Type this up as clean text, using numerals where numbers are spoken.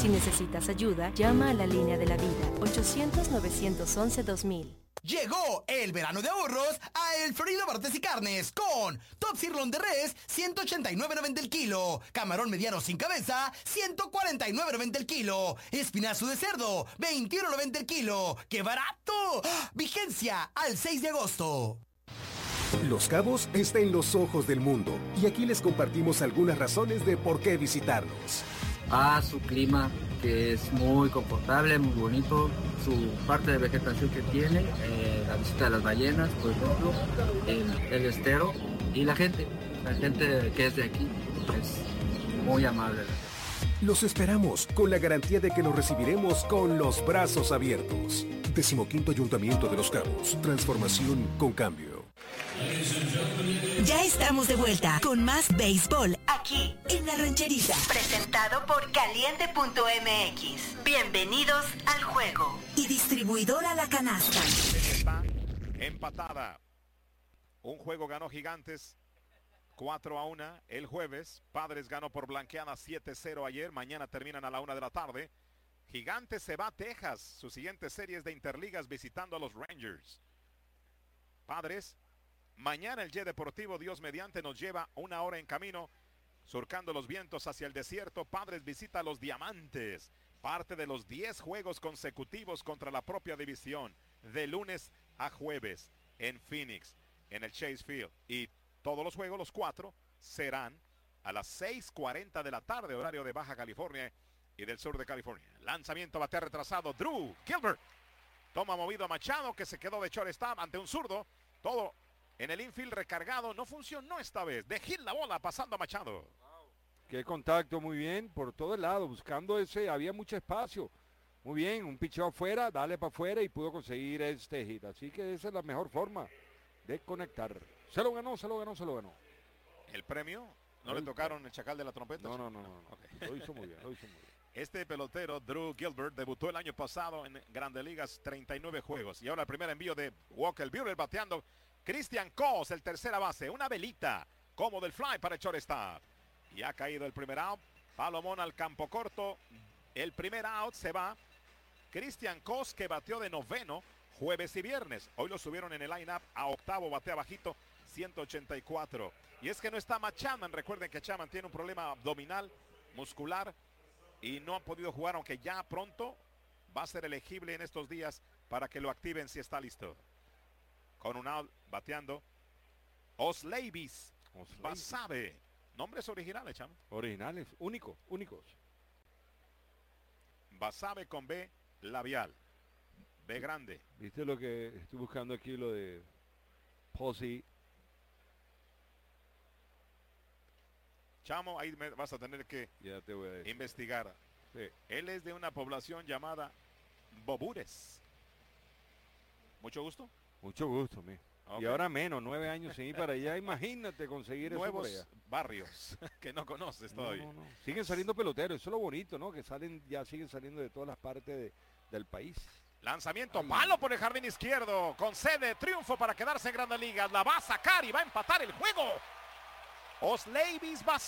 Si necesitas ayuda, llama a la línea de la vida, 800-911-2000. Llegó el verano de ahorros a El Florido Bartes y Carnes con Top Sirloin de res, 189.90 el kilo. Camarón mediano sin cabeza, 149.90 el kilo. Espinazo de cerdo, 21.90 el kilo. ¡Qué barato! ¡Ah! Vigencia al 6 de agosto. Los Cabos está en los ojos del mundo y aquí les compartimos algunas razones de por qué visitarnos. Su clima, que es muy confortable, muy bonito, su parte de vegetación que tiene, la visita de las ballenas, por ejemplo, el estero y la gente que es de aquí es muy amable. Los esperamos con la garantía de que nos recibiremos con los brazos abiertos. 15º Ayuntamiento de Los Cabos. Transformación con cambio. Ya estamos de vuelta con más béisbol aquí en La Rancherita. Presentado por Caliente.mx. Bienvenidos al juego. Y distribuidora La Canasta. Está empatada. Un juego ganó Gigantes 4-1 el jueves. Padres ganó por blanqueada 7-0 ayer. Mañana terminan a la 1 de la tarde. Gigantes se va a Texas. Su siguiente serie es de Interligas visitando a los Rangers. Padres, mañana el Jet Deportivo, Dios mediante, nos lleva 1 hora en camino, surcando los vientos hacia el desierto. Padres visita a los Diamantes, parte de los 10 juegos consecutivos contra la propia división, de lunes a jueves en Phoenix, en el Chase Field. Y todos los juegos, los 4, serán a las 6:40 de la tarde, horario de Baja California y del sur de California. Lanzamiento, batea retrasado, Drew Gilbert. Toma movido a Machado, que se quedó de shortstop ante un zurdo. Todo en el infield recargado. No funcionó esta vez. De hit la bola pasando a Machado. Qué contacto, muy bien, por todo el lado, buscando ese, había mucho espacio. Muy bien, un picheo afuera, dale para afuera y pudo conseguir este hit. Así que esa es la mejor forma de conectar. Se lo ganó. ¿El premio? ¿No le tocaron el chacal de la trompeta? No. Okay. Lo hizo muy bien. Este pelotero, Drew Gilbert, debutó el año pasado en Grandes Ligas, 39 juegos. Y ahora el primer envío de Walker Buehler bateando. Christian Cos, el tercera base. Una velita, como del fly para el shortstop. Y ha caído el primer out. Palomón al campo corto. El primer out se va. Christian Cos, que bateó de noveno jueves y viernes. Hoy lo subieron en el line-up a octavo, batea bajito, 184. Y es que no está Matt Chapman. Recuerden que Chapman tiene un problema abdominal, muscular, y no ha podido jugar, aunque ya pronto va a ser elegible en estos días para que lo activen si está listo. Con un out bateando Osleivis Basabe. Nombres originales, chamo. Originales, únicos. Basabe con B labial. B grande. ¿Viste lo que estoy buscando aquí, lo de Posey? Chamo, ahí vas a tener que investigar. Sí. Él es de una población llamada Bobures. Mucho gusto. Mucho gusto, mi. Okay. Y ahora menos, 9 años sin ir para allá. Imagínate conseguir nuevos eso por allá. Barrios que no conoces todavía. No. Siguen saliendo peloteros, eso es lo bonito, ¿no? Que siguen saliendo de todas las partes del país. Lanzamiento, palo por el jardín izquierdo. Concede triunfo para quedarse en Grandes Ligas. La va a sacar y va a empatar el juego. Osleivis va